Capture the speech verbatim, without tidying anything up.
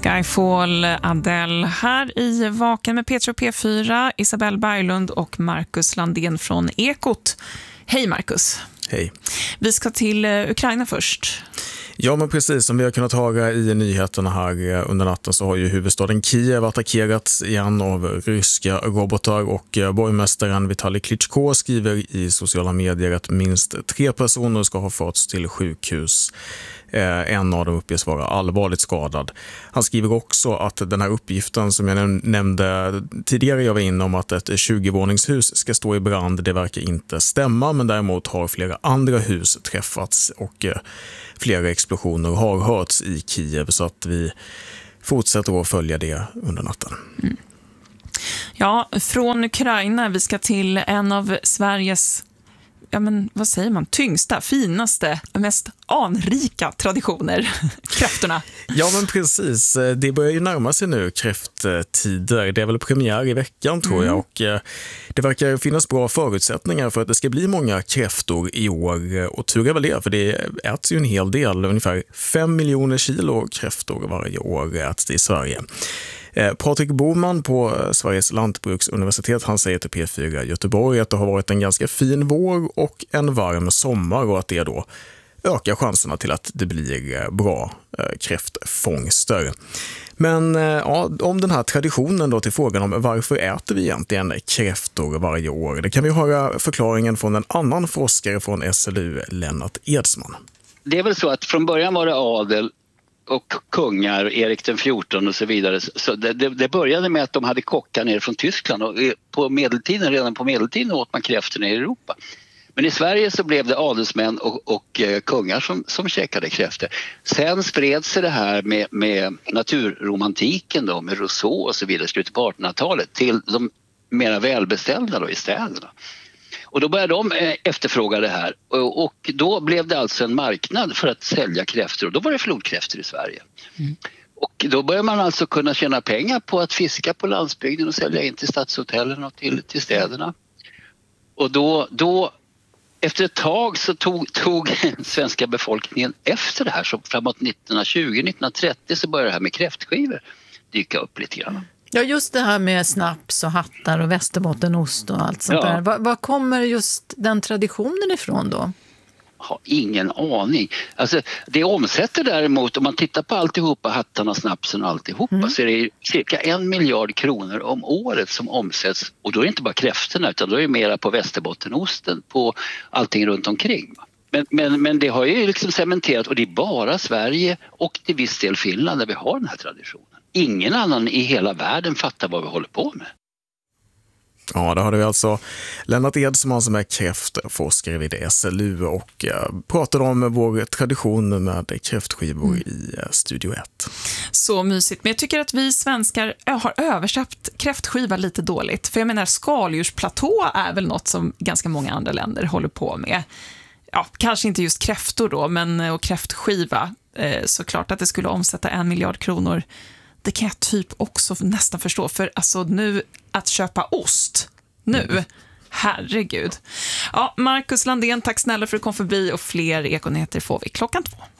Skyfall, Adele här i Vaken med Petra och P fyra, Isabelle Berglund och Marcus Landén från Ekot. Hej Marcus. Hej. Vi ska till Ukraina först. Ja, men precis som vi har kunnat höra i nyheterna här under natten så har ju huvudstaden Kiev attackerats igen av ryska robotar och borgmästaren Vitali Klitschko skriver i sociala medier att minst tre personer ska ha förts till sjukhus. En av dem uppges vara allvarligt skadad. Han skriver också att den här uppgiften som jag nämnde tidigare jag var inne om att ett tjugo-våningshus ska stå i brand, det verkar inte stämma, men däremot har flera andra hus träffats och flera explosioner har hörts i Kiev, så att vi fortsätter att följa det under natten. Mm. Ja, från Ukraina vi ska till en av Sveriges, ja men vad säger man, tyngsta, finaste, mest anrika traditioner, kräftorna. Ja men precis, det börjar ju närma sig nu kräfttider, det är väl premiär i veckan tror mm. jag, och det verkar finnas bra förutsättningar för att det ska bli många kräftor i år, och tur är väl det, för det äts ju en hel del, ungefär fem miljoner kilo kräftor varje år äts det i Sverige. Patrik Boman på Sveriges lantbruksuniversitet, han säger till P fyra Göteborg att det har varit en ganska fin vår och en varm sommar, och att det då ökar chanserna till att det blir bra kräftfångster. Men ja, om den här traditionen då till frågan om varför äter vi egentligen kräftor varje år, det kan vi höra förklaringen från en annan forskare från S L U, Lennart Edsman. Det är väl så att från början var det adel och kungar, Erik den fjortonde och så vidare. Så det, det, det började med att de hade kockar ner från Tyskland, och på medeltiden, redan på medeltiden åt man kräftor i Europa. Men i Sverige så blev det adelsmän och, och kungar som, som käkade kräftor. Sen spred sig det här med, med naturromantiken då, med Rousseau och så vidare, slutet på artonhundratalet, till de mera välbeställda då i städerna. Och då började de efterfråga det här, och då blev det alltså en marknad för att sälja kräftor, och då var det flodkräftor i Sverige. Mm. Och då började man alltså kunna tjäna pengar på att fiska på landsbygden och sälja in till stadshotellen och till, till städerna. Och då, då efter ett tag så tog, tog svenska befolkningen efter det här, så framåt nittonhundratjugo nittonhundratrettio så började det här med kräftskivor dyka upp lite grann. Ja, just det här med snaps och hattar och västerbottenost och allt sånt ja. där. Var, var kommer just den traditionen ifrån då? Jag har ingen aning. Alltså, det omsätter däremot, om man tittar på alltihopa, hattarna, snapsen och alltihopa, mm. så är det cirka en miljard kronor om året som omsätts. Och då är det inte bara kräftorna, utan då är det mera på västerbottenosten, på allting runt omkring. Men, men, men det har ju liksom cementerat, och det är bara Sverige och till viss del Finland där vi har den här traditionen. Ingen annan i hela världen fattar vad vi håller på med. Ja, då hade vi alltså Lennart Edsman som är kräftforskare vid S L U och pratade om vår tradition med kräftskivor mm. i Studio ett. Så mysigt, men jag tycker att vi svenskar har översatt kräftskiva lite dåligt. För jag menar, skaldjursplatå är väl något som ganska många andra länder håller på med. Ja, kanske inte just kräftor då, men och kräftskiva, eh, såklart att det skulle omsätta en miljard kronor. Det kan jag typ också nästan förstå. För alltså nu, att köpa ost nu, herregud. Ja, Marcus Landén, tack snälla för att du kom förbi, och fler Ekonyheter får vi klockan två.